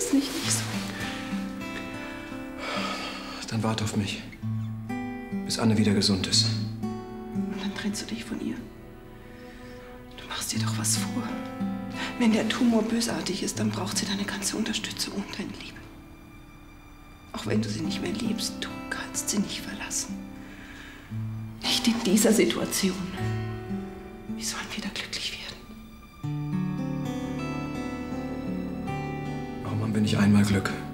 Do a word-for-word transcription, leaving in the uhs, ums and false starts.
das nicht, nicht so. Dann warte auf mich, bis Anne wieder gesund ist. Und dann trennst du dich von ihr. Du machst dir doch was vor. Wenn der Tumor bösartig ist, dann braucht sie deine ganze Unterstützung und deine Liebe. Auch wenn du sie nicht mehr liebst, du kannst sie nicht verlassen. Nicht in dieser Situation. Wie sollen wir da glücklich werden? Warum haben wir nicht einmal Glück?